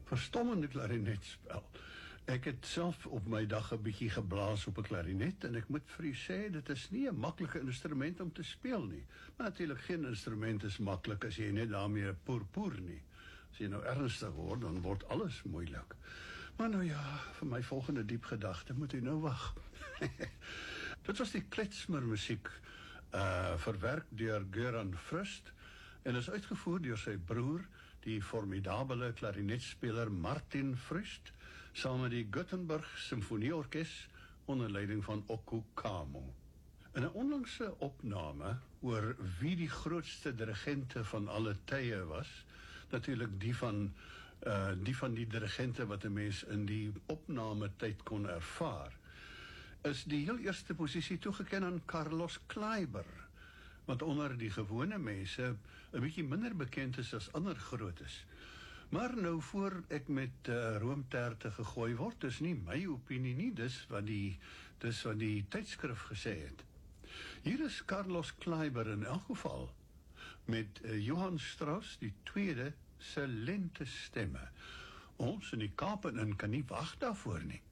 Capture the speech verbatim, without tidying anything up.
verstommende klarinetspel. Ek het self op my dag 'n bietjie geblaas op 'n klarinet en ek moet vir u sê, dit is nie 'n maklike instrument om te speel nie. Maar natuurlik geen instrument is maklik as jy net daarmee poer-poer nie. As jy nou ernstig word, dan word alles moeilik. Maar nou ja, vir my volgende diep gedagte moet u nou wag. Dit was die kletsmer musiek, uh, verwerk deur Göran Frust, en is uitgevoer deur sy broer, die formidabele klarinetspeler Martin Frust, saam met die Gothenburg Symfonieorkes onder leiding van Okko Kamo. In 'n onlangse opname oor wie die grootste dirigente van alle tye was, natuurlik die van uh, die van die dirigente wat 'n mens in die opname tyd kon ervaar, is die heel eerste posisie toegeken aan Carlos Kleiber, wat onder die gewone mense 'n bietjie minder bekend is as ander grootes. Maar nou voor ek met uh, roomterte gegooi word, is nie my opinie nie, dis wat die, dis wat die tydskrif gesê het. Hier is Carlos Kleiber in elk geval, met uh, Johann Strauss, die tweede, se lente stemme. Ons in die Kaap en kan nie wag daarvoor nie.